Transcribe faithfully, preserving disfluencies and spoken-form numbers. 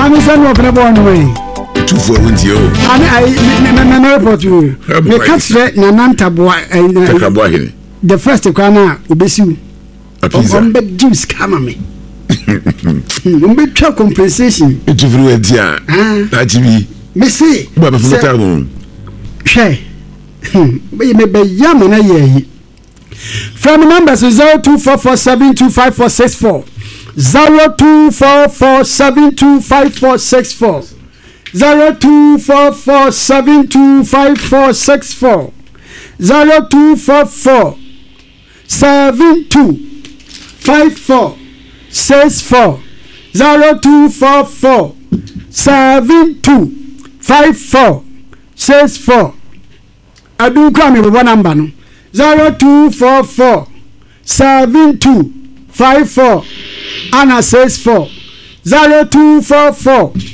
Mami sɛ no ɔpɛ bɔ no way. Two for windy. Ani I me me report you. Me katsre na nantaboa Kakaboa hini. The first kwana obesiu. Apisa. Ombe juice kama me. Ombe twa compensation. Etufuru edia. Ah. Ajibi. Me say. Ba ba fumata no. Hwe. Be me be yam na ye. From numbers zero two four four seven two five four six four. zero two four four seven two five four six four. zero two four four seven two five four six four. zero two four four seven two five four six four. zero two four four seven two five four six four. Adu kwa mi baba number no. zero two four four seven two five four and six four. zero two four four